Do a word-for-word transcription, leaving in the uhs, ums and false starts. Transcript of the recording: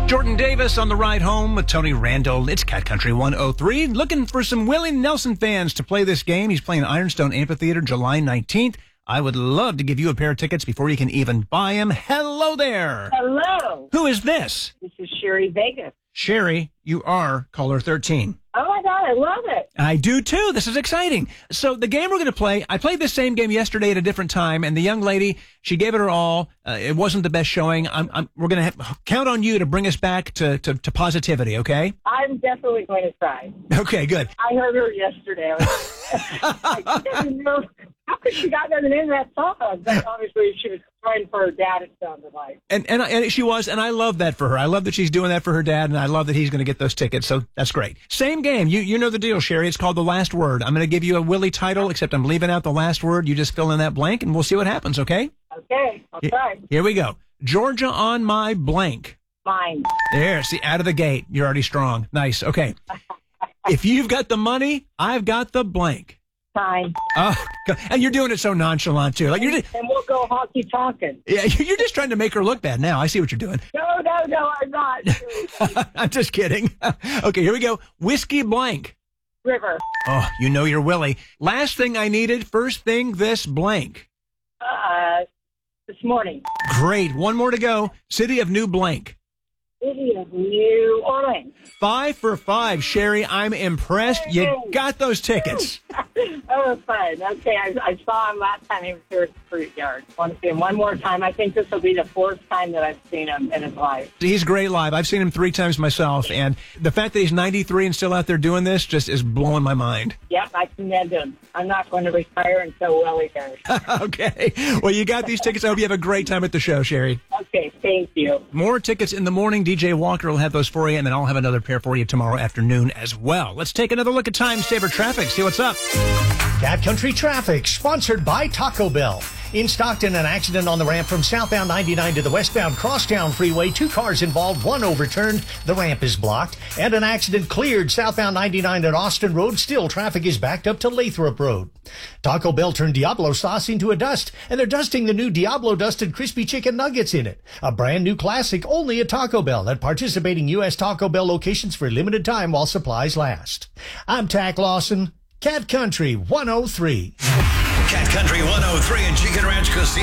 Jordan Davis on the ride home with Tony Randall. It's Cat Country one oh three. Looking for some Willie Nelson fans to play this game. He's playing Ironstone Amphitheater July nineteenth. I would love to give you a pair of tickets before you can even buy them. Hello there. Hello. Who is this? This is Sherry Vegas. Sherry, you are caller thirteen. Oh, my God. I love it. I do, too. This is exciting. So the game we're going to play, I played the same game yesterday at a different time, and the young lady, she gave it her all. Uh, it wasn't the best showing. I'm, I'm, we're going to count on you to bring us back to, to, to positivity, okay? I'm definitely going to try. Okay, good. I heard her yesterday. I was, I didn't know. How could she got nothing in that song? But obviously, she was trying for her dad, it sounded like. And, and and she was, and I love that for her. I love that she's doing that for her dad, and I love that he's going to get those tickets, so that's great. Same game. You you know the deal, Sherry. It's called The Last Word. I'm going to give you a Willie title, except I'm leaving out the last word. You just fill in that blank, and we'll see what happens, okay? Okay, I'll try. Here we go. Georgia on my blank. Mine. There, see, out of the gate. You're already strong. Nice, okay. If you've got the money, I've got the blank. Time. Oh, God. And you're doing it so nonchalant, too. Like you're just, and we'll go hockey talking. Yeah, you're just trying to make her look bad now. I see what you're doing. No, no, no, I'm not. I'm just kidding. Okay, here we go. Whiskey blank. River. Oh, you know you're Willie. Last thing I needed, first thing this blank. Uh, this morning. Great. One more to go. City of New blank. City of New Orleans. Five for five, Sherry. I'm impressed. You got those tickets. Oh, fun. Okay, I, I saw him last time he was here at the Fruit Yard. I want to see him one more time. I think this will be the fourth time that I've seen him in his life. He's great live. I've seen him three times myself, and the fact that he's ninety-three and still out there doing this just is blowing my mind. Yep, I commend him. I'm not going to retire until Willie does. Okay. Well, you got these tickets. I hope you have a great time at the show, Sherry. Okay, thank you. More tickets in the morning. D J Walker will have those for you, and then I'll have another pair for you tomorrow afternoon as well. Let's take another look at Time Saver Traffic. See what's up. Cat Country Traffic, sponsored by Taco Bell. In Stockton, an accident on the ramp from southbound ninety-nine to the westbound Crosstown Freeway. Two cars involved, one overturned. The ramp is blocked. And an accident cleared southbound ninety-nine at Austin Road. Still, traffic is backed up to Lathrop Road. Taco Bell turned Diablo sauce into a dust, and they're dusting the new Diablo Dusted Crispy Chicken Nuggets in it. A brand new classic only at Taco Bell at participating U S Taco Bell locations for a limited time while supplies last. I'm Tack Lawson, Cat Country one oh three. Cat Country one oh three and Chicken Ranch Casino.